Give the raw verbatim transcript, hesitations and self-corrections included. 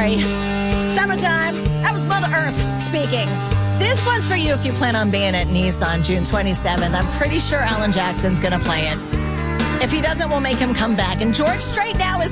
sorry. Summertime. That was Mother Earth speaking. This one's for you if you plan on being at Nissan June twenty-seventh. I'm pretty sure Alan Jackson's going to play it. If he doesn't, we'll make him come back. And George Strait now is